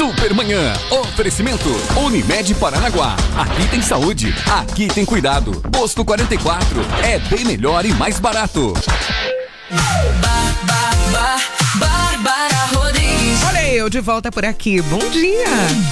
Supermanhã. Oferecimento Unimed Paranaguá. Aqui tem saúde, aqui tem cuidado. Posto 44 é bem melhor e mais barato. Bárbara Rodrigues. Olha eu de volta por aqui. Bom dia.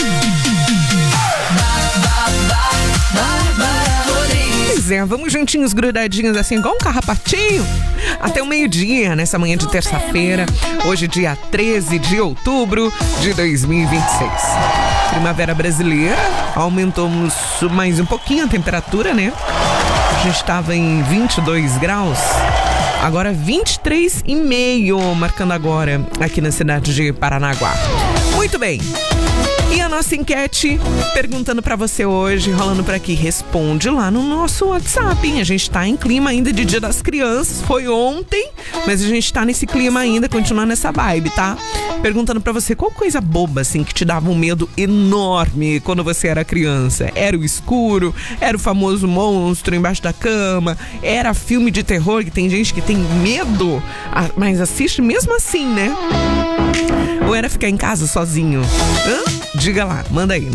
Bárbara Rodrigues. Pois é, vamos juntinhos, grudadinhos assim, igual um carrapatinho. Até o meio-dia, nessa manhã de terça-feira. Hoje, dia 13 de outubro de 2026. Primavera brasileira. Aumentamos mais um pouquinho a temperatura, né? A gente estava em 22 graus. Agora 23,5, marcando agora aqui na cidade de Paranaguá. Muito bem. E a nossa enquete perguntando pra você hoje, rolando por aqui, responde lá no nosso WhatsApp, hein? A gente tá em clima ainda de Dia das Crianças, foi ontem, mas a gente tá nesse clima ainda, continuando nessa vibe, tá? Perguntando pra você, qual coisa boba, assim, que te dava um medo enorme quando você era criança? Era o escuro? Era o famoso monstro embaixo da cama? Era filme de terror, que tem gente que tem medo, mas assiste mesmo assim, né? Ou era ficar em casa sozinho? Diga lá, manda aí,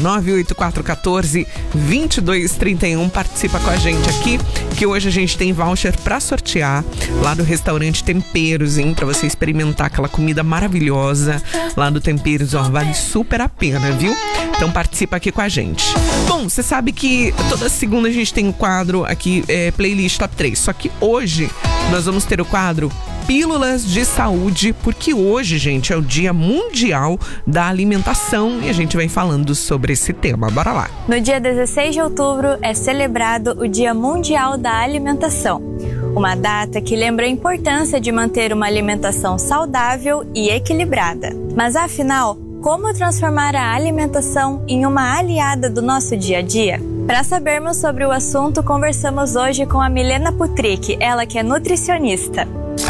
98414-2231, participa com a gente aqui, que hoje a gente tem voucher pra sortear lá do restaurante Temperos, hein, pra você experimentar aquela comida maravilhosa lá do Temperos, ó, vale super a pena, viu? Então participa aqui com a gente. Bom, você sabe que toda segunda a gente tem um quadro aqui, playlist top 3, só que hoje nós vamos ter o quadro Pílulas de Saúde, porque hoje, gente, é o Dia Mundial da Alimentação e a gente vem falando sobre esse tema. Bora lá. No dia 16 de outubro é celebrado o Dia Mundial da Alimentação, uma data que lembra a importância de manter uma alimentação saudável e equilibrada. Mas afinal, como transformar a alimentação em uma aliada do nosso dia a dia? Para sabermos sobre o assunto, conversamos hoje com a Milena Putrick, ela que é nutricionista.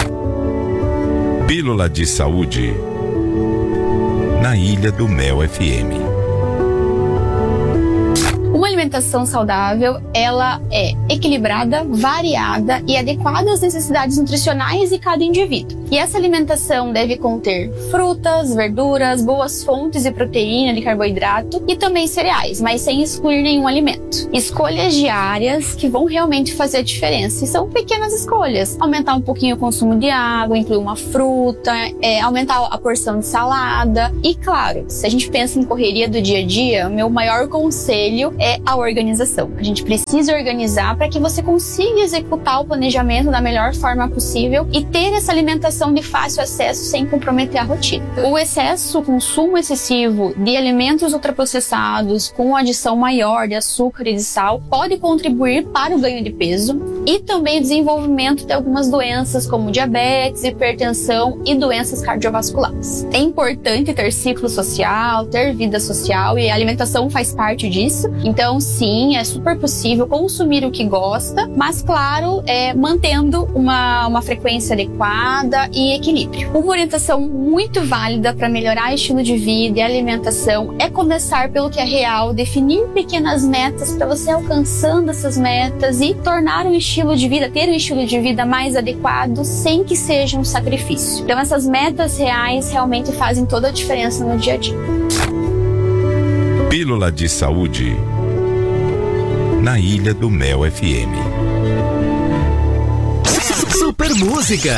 Pílula de Saúde na Ilha do Mel FM. Uma alimentação saudável, ela é equilibrada, variada e adequada às necessidades nutricionais de cada indivíduo. E essa alimentação deve conter frutas, verduras, boas fontes de proteína, de carboidrato e também cereais, mas sem excluir nenhum alimento. Escolhas diárias que vão realmente fazer a diferença. E são pequenas escolhas. Aumentar um pouquinho o consumo de água, incluir uma fruta, aumentar a porção de salada. E claro, se a gente pensa em correria do dia a dia, o meu maior conselho é a organização. A gente precisa organizar para que você consiga executar o planejamento da melhor forma possível e ter essa alimentação de fácil acesso sem comprometer a rotina. O excesso, o consumo excessivo de alimentos ultraprocessados com adição maior de açúcar e de sal pode contribuir para o ganho de peso e também o desenvolvimento de algumas doenças como diabetes, hipertensão e doenças cardiovasculares. É importante ter ciclo social, ter vida social e a alimentação faz parte disso. Então, sim, é super possível consumir o que gosta, mas, claro, mantendo uma frequência adequada e equilíbrio. Uma orientação muito válida para melhorar o estilo de vida e alimentação é começar pelo que é real, definir pequenas metas para você alcançando essas metas e tornar um estilo de vida, ter um estilo de vida mais adequado sem que seja um sacrifício. Então, essas metas reais realmente fazem toda a diferença no dia a dia. Pílula de Saúde na Ilha do Mel FM. Super música.